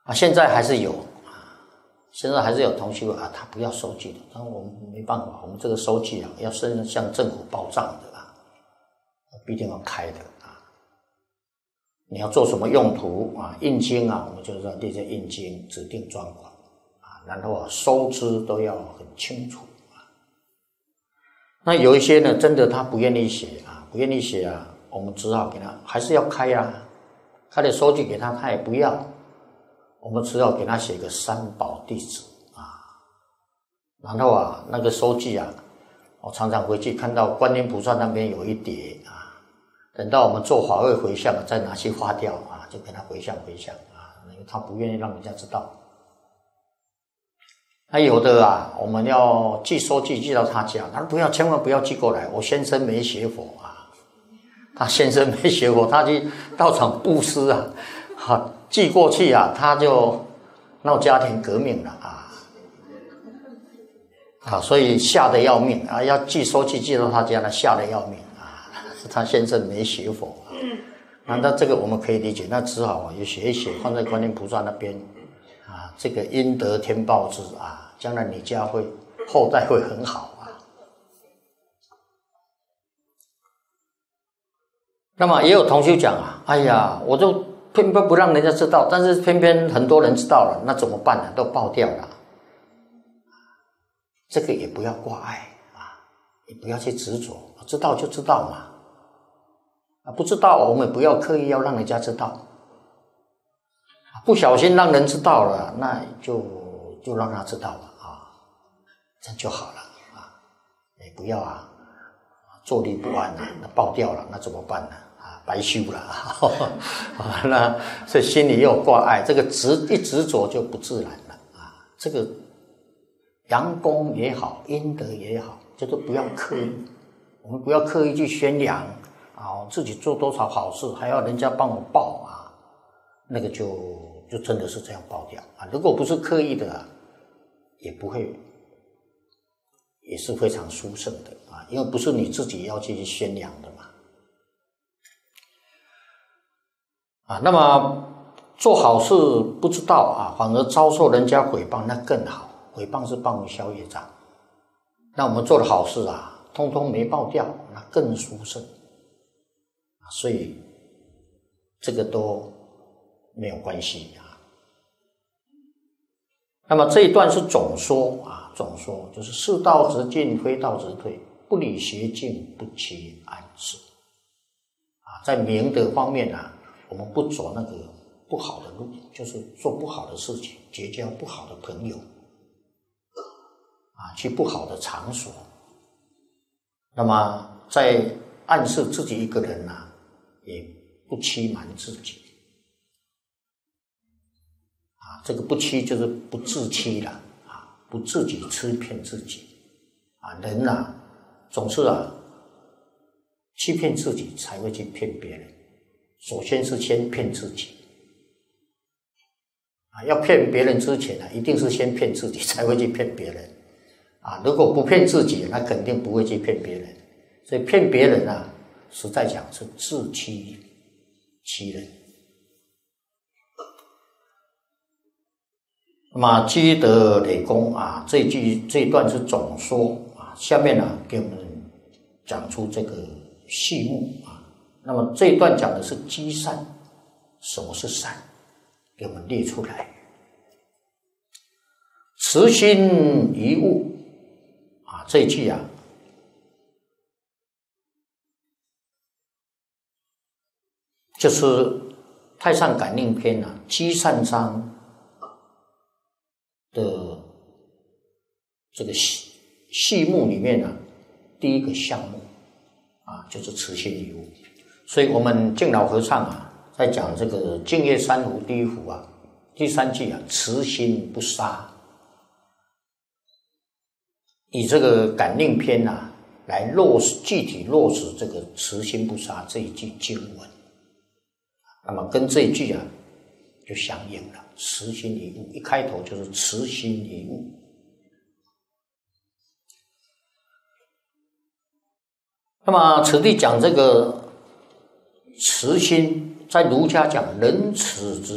现在还是有现在还是有同修他不要收据的，但我们没办法，我们这个收据要向政府报账的必定要开的你要做什么用途印经我们就是要列在印经指定专款然后收支都要很清楚那有一些呢，真的他不愿意写不愿意写我们只好给他还是要开开的收据给他，他也不要，我们只好给他写个三宝地址然后那个收据我常常回去看到观音菩萨那边有一叠等到我们做法会回向再拿去花掉就给他回向因为他不愿意让人家知道。那有的我们要寄收据寄到他家，他说千万不要寄过来，我先生没学佛他先生没学佛，他去道场布施寄过去他就闹家庭革命了所以吓得要命要寄收据寄到他家呢，吓得要命他先生没学佛那这个我们可以理解，那只好也写一写放在观音菩萨那边这个阴德天报之将来你家后代会很好那么也有同修讲哎呀，我就偏偏不让人家知道，但是偏偏很多人知道了，那怎么办呢？都爆掉了。这个也不要挂碍也不要去执着，知道就知道嘛不知道我们不要刻意要让人家知道不小心让人知道了，那就让他知道了这样就好了你不要坐立不安那爆掉了，那怎么办呢白修了那所以心里又有挂碍，这个一执着就不自然了这个阳功也好，阴德也好，这都不要刻意，我们不要刻意去宣扬自己做多少好事还要人家帮我报那个就真的是这样爆掉如果不是刻意的也不会，也是非常殊胜的因为不是你自己要去宣扬的嘛那么做好事不知道反而遭受人家诽谤，那更好，诽谤是帮你消业障。那我们做的好事通通没爆掉，那更殊胜所以这个都没有关系那么这一段是总说总说就是是道直进，非道直退，不理邪径，不欺暗示在明德方面我们不走那个不好的路，就是做不好的事情，结交不好的朋友去不好的场所，那么在暗示自己一个人也不欺瞒自己这个不欺就是不自欺了不自己欺骗自己人总是欺骗自己才会去骗别人，首先是先骗自己要骗别人之前一定是先骗自己才会去骗别人如果不骗自己，那肯定不会去骗别人，所以骗别人实在讲是自欺欺人。那么积德累功这一段是总说下面给我们讲出这个细目那么这一段讲的是积善，什么是善？给我们列出来。慈心一物这一句就是太上感应篇积善章的这个细目里面第一个项目就是慈心一物。所以我们净老和尚在讲这个净业三福第一福第三句慈心不杀，以这个感应篇来具体落实这个慈心不杀这一句经文，那么跟这一句就相应了。慈心一物一开头就是慈心一物。那么此地讲这个慈心，在儒家讲仁慈之